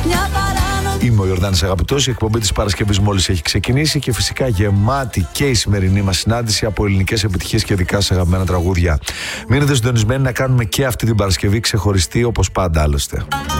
Είμαι ο Ιορδάνης Αγαπητός, η εκπομπή της Παρασκευής μόλις έχει ξεκινήσει και φυσικά γεμάτη και η σημερινή μας συνάντηση από ελληνικές επιτυχίες και δικά σας αγαπημένα τραγούδια. Μείνετε συντονισμένοι να κάνουμε και αυτή την Παρασκευή ξεχωριστή όπως πάντα άλλωστε.